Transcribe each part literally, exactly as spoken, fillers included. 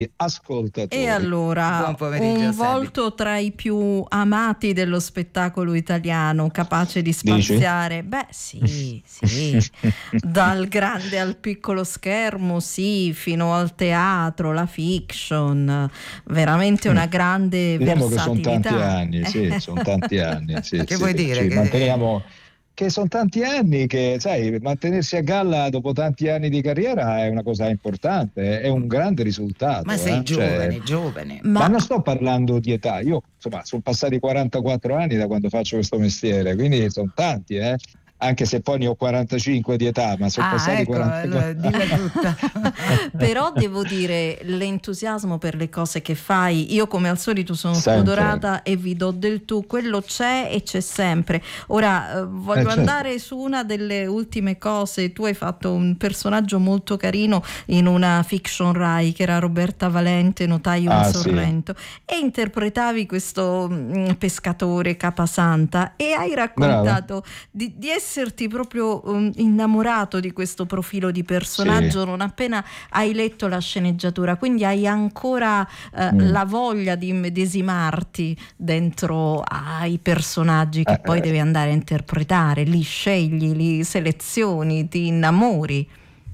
ascoltatori. E allora, Buon pomeriggio, un Sebi. volto tra i più amati dello spettacolo italiano, capace di spaziare, beh sì, sì, dal grande al piccolo schermo, sì, fino al teatro, la fiction, veramente una grande Diciamo che sono versatilità. tanti anni, sì, sono tanti anni, sì, Che sì, vuoi dire? ci Che- manteniamo, che sono tanti anni che, sai, mantenersi a galla dopo tanti anni di carriera è una cosa importante, è un grande Ma risultato, sei eh? Cioè, giovane, giovane. ma Ma non sto parlando di età, io insomma sono passati quarantaquattro anni da quando faccio questo mestiere, quindi sono tanti, eh? Anche se poi ne ho quarantacinque di età, ma sono Ah, passati ecco, allora, quarantaquattro. dilla tutta. però devo dire, l'entusiasmo per le cose che fai, io come al solito sono Sempre. spudorata e vi do del tu, quello c'è e c'è sempre. Ora eh, voglio Eh, certo. andare su una delle ultime cose. Tu hai fatto un personaggio molto carino in una fiction Rai che era Roberta Valente, Notaio in Ah, sì. Sorrento, e interpretavi questo mm, pescatore capasanta e hai raccontato di, di esserti proprio um, innamorato di questo profilo di personaggio non appena hai letto la sceneggiatura, quindi hai ancora eh, Mm. la voglia di immedesimarti dentro ai personaggi che Eh, poi eh. devi andare a interpretare, li scegli, li selezioni, ti innamori.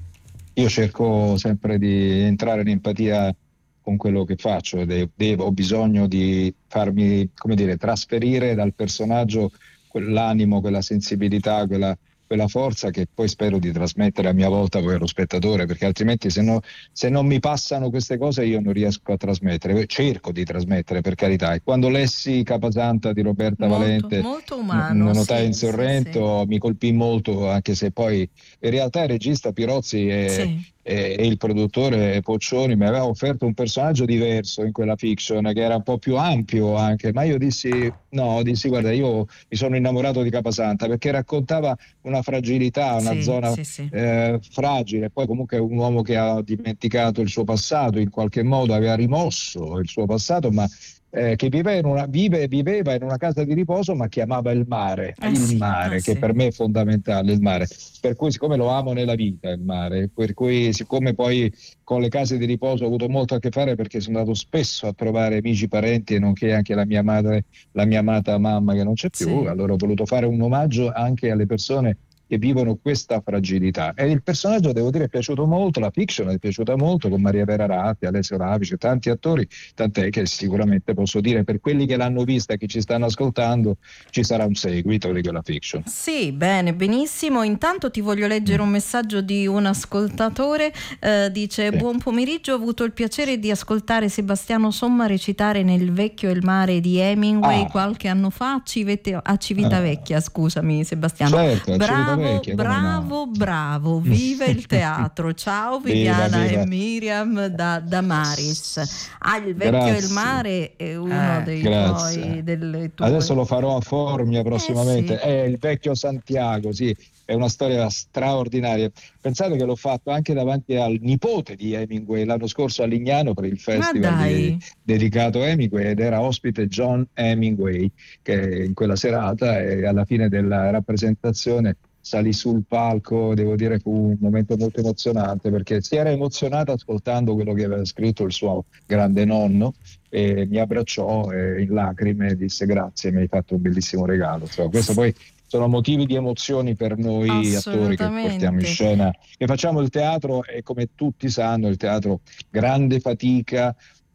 Io cerco sempre di entrare in empatia con quello che faccio, de- devo, ho bisogno di farmi, come dire, trasferire dal personaggio quell'animo, quella sensibilità, quella, quella forza che poi spero di trasmettere a mia volta poi allo spettatore, perché altrimenti se, no- se non mi passano queste cose io non riesco a trasmettere, cerco di trasmettere per carità. E quando lessi Capasanta di Roberta Molto, Valente, molto n- umano, Notai sì, in sì, sì. Sorrento, mi colpì molto, anche se poi in realtà il regista Pirozzi è Sì. e, e il produttore Poccioni mi aveva offerto un personaggio diverso in quella fiction che era un po' più ampio anche, ma io dissi no, dissi guarda, io mi sono innamorato di Capasanta perché raccontava una fragilità, una Sì, zona sì, sì. eh, fragile, poi comunque un uomo che ha dimenticato il suo passato, in qualche modo aveva rimosso il suo passato, ma eh, che vive in una, vive, viveva in una casa di riposo ma che amava il mare, Eh il sì, eh mare che sì. per me è fondamentale, il mare, per cui siccome lo amo nella vita il mare, per cui siccome poi con le case di riposo ho avuto molto a che fare perché sono andato spesso a trovare amici, parenti e nonché anche la mia madre, la mia amata mamma che non c'è più, Sì. allora ho voluto fare un omaggio anche alle persone che vivono questa fragilità. E il personaggio, devo dire, è piaciuto molto, la fiction è piaciuta molto, con Maria Vera Ratti, Alessio Ravice, tanti attori, tant'è che sicuramente posso dire, per quelli che l'hanno vista e che ci stanno ascoltando, ci sarà un seguito di quella fiction. Sì, bene, benissimo. Intanto ti voglio leggere Mm. un messaggio di un ascoltatore. Eh, dice: Sì. buon pomeriggio, ho avuto il piacere di ascoltare Sebastiano Somma recitare nel Vecchio e il mare di Hemingway Ah, qualche anno fa a, Civete- a Civitavecchia, scusami Sebastiano. certo, a Bravo, Civitavecchia, come no? bravo, bravo, viva il teatro. Ciao Viva, Viviana e viva. Miriam da, da Maris. Ah, il Vecchio e il Grazie, mare è uno Eh, dei tuoi, grazie. delle Adesso tue. lo farò a Formia Eh prossimamente. sì. È il vecchio Santiago, sì, è una storia straordinaria. Pensate che l'ho fatto anche davanti al nipote di Hemingway l'anno scorso a Lignano per il Ma festival di- dai. dedicato a Hemingway ed era ospite John Hemingway che in quella serata e alla fine della rappresentazione salì sul palco, devo dire fu un momento molto emozionante perché si era emozionato ascoltando quello che aveva scritto il suo grande nonno e mi abbracciò eh, in lacrime e disse grazie, mi hai fatto un bellissimo regalo. Insomma, questo S- poi sono motivi di emozioni per noi attori che portiamo in Assolutamente. scena, che facciamo il teatro e come tutti sanno il teatro grande fatica,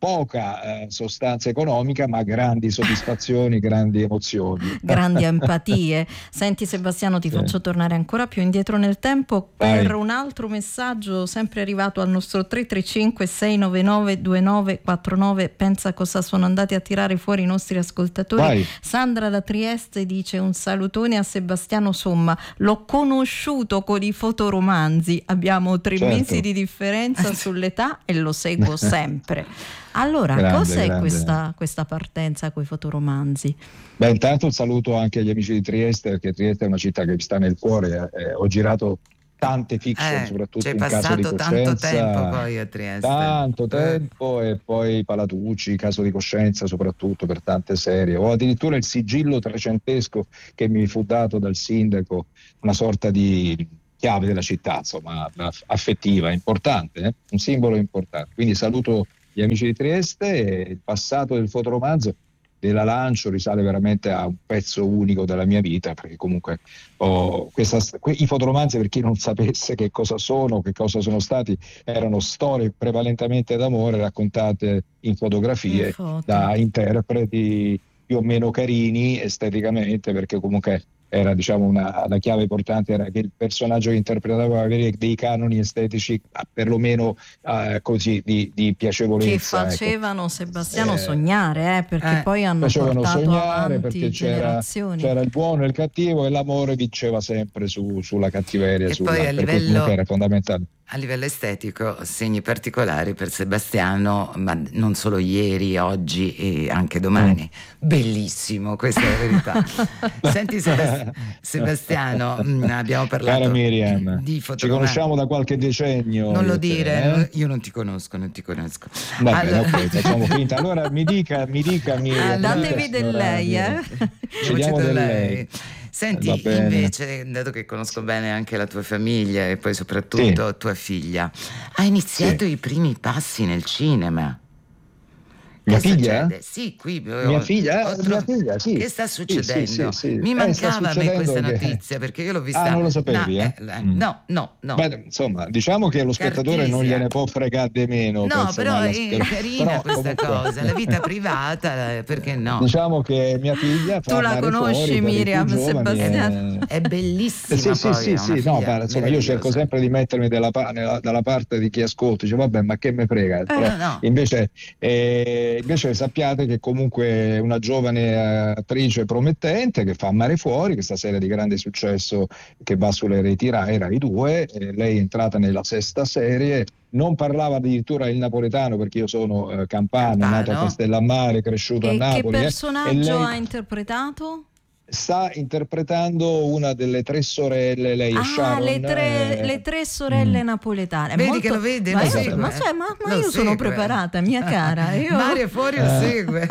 poca eh, sostanza economica, ma grandi soddisfazioni, grandi emozioni. Grandi empatie. Senti Sebastiano, ti Sì. faccio tornare ancora più indietro nel tempo per Vai. un altro messaggio sempre arrivato al nostro tre tre cinque sei nove nove due nove quattro nove. Pensa cosa sono andati a tirare fuori i nostri ascoltatori. Vai. Sandra da Trieste dice un salutone a Sebastiano Somma. L'ho conosciuto con i fotoromanzi. Abbiamo tre Certo. mesi di differenza sull'età e lo seguo sempre. Allora, Grande, cos'è grande. questa, questa partenza con i fotoromanzi? Beh, intanto un saluto anche agli amici di Trieste, perché Trieste è una città che mi sta nel cuore. Eh, ho girato tante fiction, eh, c'è soprattutto in Caso di passato tanto tempo Coscienza, poi a Trieste. tanto Eh, tempo, e poi Palatucci, Caso di Coscienza, soprattutto per tante serie. Ho addirittura il sigillo trecentesco che mi fu dato dal sindaco, una sorta di chiave della città, insomma, affettiva, importante, eh? Un simbolo importante. Quindi saluto Gli Amici di Trieste, e il passato del fotoromanzo della Lancio risale veramente a un pezzo unico della mia vita, perché comunque ho questa, que, i fotoromanzi, per chi non sapesse che cosa sono, che cosa sono stati, erano storie prevalentemente d'amore raccontate in fotografie In foto. da interpreti più o meno carini esteticamente, perché comunque era, diciamo, una, la chiave portante era che il personaggio che interpretava aveva dei canoni estetici perlomeno eh, così di, di piacevolezza. Che facevano, ecco, Sebastiano eh, sogniare, eh, perché eh, poi hanno facevano portato sognare, avanti perché c'era, generazioni. c'era il buono e il cattivo, e l'amore vinceva sempre su, sulla cattiveria, E sulla, poi a per cui livello, comunque era fondamentale. a livello estetico segni particolari per Sebastiano, ma non solo ieri, oggi e anche domani. Mm. Bellissimo, questa è la verità. Senti Sebast- Sebastiano, mh, abbiamo parlato Cara Miriam, di ci fotoromanzi. conosciamo da qualche decennio. Non lo io te, dire, eh? io non ti conosco, non ti conosco. Va bene, Allora- ok, facciamo finta. Allora mi dica, mi dica Miriam. Allora- mi dica, Datevi del signora lei, eh? Miriam. Ci Voce diamo da del lei. lei. Senti, Va bene. invece, dato che conosco bene anche la tua famiglia e poi soprattutto Sì. tua figlia, hai iniziato Sì. i primi passi nel cinema. Mia Che figlia? succede? Sì, qui Mia ho- figlia? ho Eh, tro- mia figlia, sì. Che sta Sì, sì, succedendo? sì, sì. Mi Eh, sta mancava a me questa succedendo che- notizia perché io l'ho vista. Ah, non lo sapevi, no, eh? eh, Mm. no, no, no. Beh, insomma, diciamo che lo spettatore non Cartisia. gliene può fregare di meno. No, penso, però ma la- è carina però questa comunque- cosa, la vita privata, eh, perché no? Diciamo che mia figlia fa Tu la andare conosci, fuori per i più Miriam, giovani, Sebastiano? eh. È bellissima. Eh, sì, sì, poi, sì, è sì, una no, figlia ma insomma io cerco meravigliosa. sempre di mettermi dalla, pa- nella- dalla parte di chi ascolta, dice vabbè, ma che me frega. Però no, no. Invece, eh, invece sappiate che comunque è una giovane eh, attrice promettente che fa Mare Fuori, questa serie di grande successo che va sulle reti Rai, Rai due, eh, lei è entrata nella sesta serie. Non parlava addirittura il napoletano, perché io sono eh, campano, Campano. nato a Castellammare, cresciuto a E che Napoli. eh, personaggio e lei ha interpretato? sta interpretando una delle tre sorelle, lei è Ah, Sharon. le tre, eh, le tre sorelle mm. napoletane. Vedi Molto- che lo vede, ma, lo io- segue. ma, cioè, ma- ma Lo io sono segue. preparata, mia cara. Io... Mare Fuori lo Eh. segue.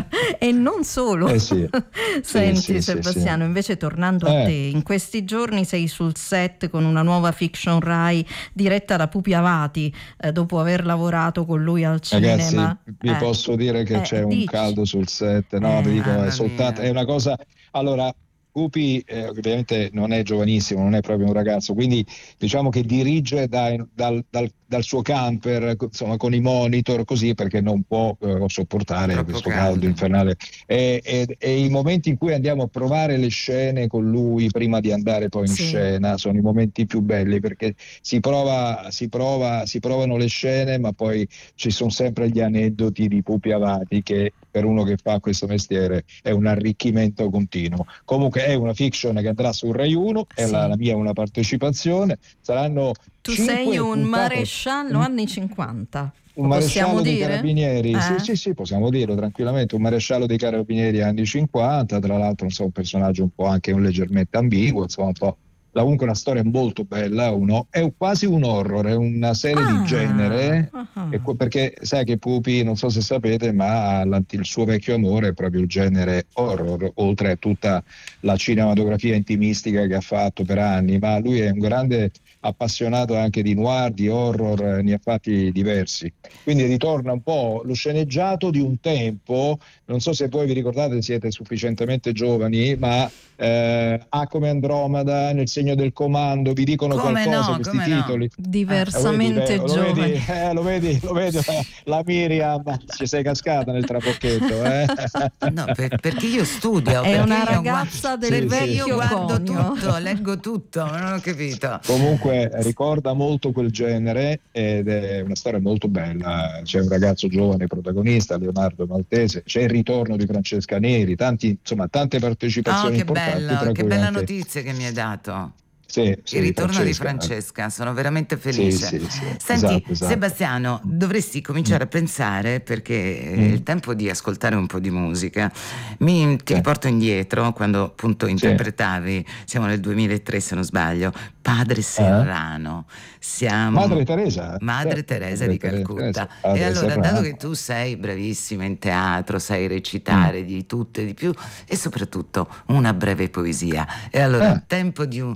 E non solo. Eh sì. Senti, Sì, sì, Sebastiano, sì, sì. invece tornando a Eh. te, in questi giorni sei sul set con una nuova fiction Rai diretta da Pupi Avati, eh, dopo aver lavorato con lui al Ragazzi, cinema. vi Eh. posso dire che Eh, c'è un dici. caldo sul set, no, Eh. vi dico, Mamma è soltanto, mia. è una cosa. Allora, Pupi eh, ovviamente non è giovanissimo, non è proprio un ragazzo, quindi diciamo che dirige dai- dal, dal- dal suo camper, insomma, con i monitor, così, perché non può eh, sopportare Troppo questo caldo. caldo infernale. E, e- e i momenti in cui andiamo a provare le scene con lui prima di andare poi in Sì. scena sono i momenti più belli, perché si prova, si prova, si provano le scene, ma poi ci sono sempre gli aneddoti di Pupi Avati, che per uno che fa questo mestiere è un arricchimento continuo. Comunque è una fiction che andrà su Rai uno, è Sì. la, la mia una partecipazione, saranno Tu cinque sei un puntate- maresciallo un- anni cinquanta. un Lo maresciallo possiamo dei dire? carabinieri, Eh? sì, sì, sì, possiamo dirlo tranquillamente, un maresciallo dei carabinieri anni cinquanta, tra l'altro non so, un personaggio un po' anche un leggermente ambiguo, insomma un po'. Comunque una storia molto bella, uno, è un- quasi un horror, è una serie Ah, di genere, ah. e que- perché sai che Pupi, non so se sapete, ma l'anti- il suo vecchio amore è proprio il genere horror, oltre a tutta la cinematografia intimistica che ha fatto per anni, ma lui è un grande appassionato anche di noir, di horror, eh, ne ha fatti diversi. Quindi ritorna un po' lo sceneggiato di un tempo, non so se voi vi ricordate, siete sufficientemente giovani, ma eh, A come Andromeda, Nel segno del comando, vi dicono Come qualcosa no, questi come no. titoli? Diversamente Eh, lo vedi, giovani. Lo vedi, eh, lo vedi, lo vedi la, la Miriam, ci sei cascata nel trabocchetto, eh? No, per- perché io studio. È perché una io ragazza guardo- del Sì, sì, vecchio Io guardo conio. tutto, leggo tutto, non ho capito. Comunque ricorda molto quel genere ed è una storia molto bella. C'è un ragazzo giovane protagonista, Leonardo Maltese, c'è il ritorno di Francesca Neri, tanti, insomma, tante Oh, partecipazioni che importanti. bello, tra che cui bella anche- notizia che mi hai dato. Sì, sì, Il ritorno di Francesca. Francesca, sono veramente felice. Sì, sì, sì, Senti, esatto, esatto. Sebastiano, dovresti cominciare a pensare, perché è Mm. il tempo di ascoltare un po' di musica. Mi, ti Sì. riporto indietro quando appunto interpretavi, siamo nel duemilatré se non sbaglio, Padre Serrano. Siamo Madre Teresa. Madre Certo, Teresa Madre di Teresa, Calcutta. Padre E allora, Serrano. dato che tu sei bravissima in teatro, sai recitare di tutto e di più, e soprattutto una breve poesia, e allora Eh. tempo di un- ascoltare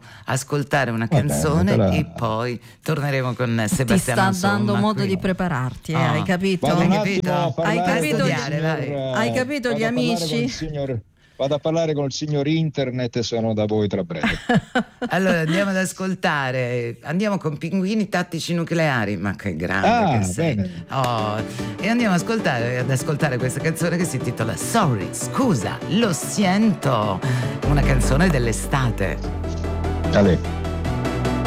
ascoltare una Va bene, canzone te la- e poi torneremo con Ti Sebastiano sta dando Insomma, modo qui. di prepararti, eh, Ah. hai capito? Vado un Hai attimo capito? a parlare Hai capito con il gli- signor- hai capito vado gli a parlare amici? con il signor- Vado a parlare con il signor Internet e sono da voi tra breve. Allora andiamo ad ascoltare, andiamo con Pinguini Tattici Nucleari, ma che grande Ah, che sei. bene. Oh, e andiamo ad ascoltare, ad ascoltare questa canzone che si intitola Sorry, scusa, lo sento, una canzone dell'estate. Ale.